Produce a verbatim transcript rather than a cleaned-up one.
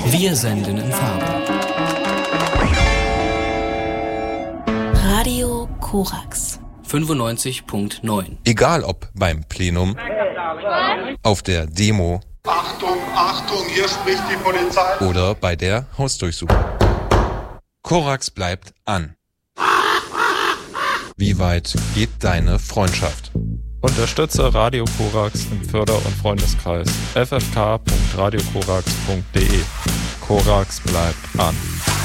Wir senden in Farbe. Radio Korax fünfundneunzig Komma neun. Egal ob beim Plenum, auf der Demo, Achtung, Achtung, hier spricht die Polizei, oder bei der Hausdurchsuchung. Korax bleibt an. Wie weit geht deine Freundschaft? Unterstütze Radio Korax im Förder- und Freundeskreis f f k punkt radio korax punkt d e. Korax bleibt an.